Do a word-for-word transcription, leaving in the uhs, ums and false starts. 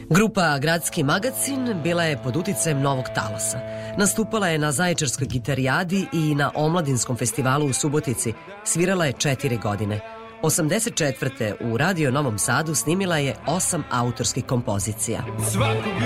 Grupa Gradski magacin bila je pod uticajem novog talasa. Nastupala je na Zaječarskoj gitarijadi i na Omladinskom festivalu u Subotici. Svirala je četiri godine. osamdeset četvrte u Radio Novom Sadu snimila je osam autorskih kompozicija. Svakog